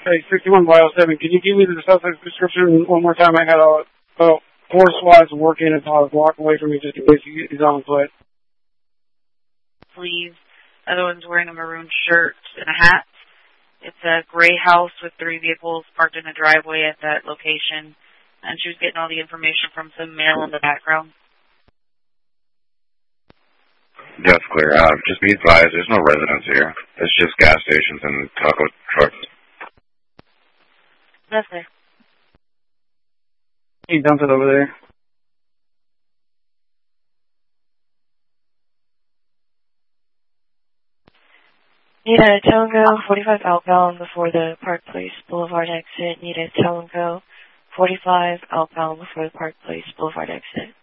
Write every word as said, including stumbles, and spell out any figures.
Hey, sixty-one by oh seven, can you give me the suspect's description one more time? I had a, a four SWATs working until I was walk away from me just in case he's on foot. Please. Other one's wearing a maroon shirt and a hat. It's a gray house with three vehicles parked in a driveway at that location. And she was getting all the information from some male in the background. Yes, clear. Uh, just be advised, there's no residents here. It's just gas stations and taco trucks. That's clear. He dumped it over there. Need a tow and go forty-five outbound before the Park Place Boulevard exit. Need a tow and go forty-five outbound before the Park Place Boulevard exit.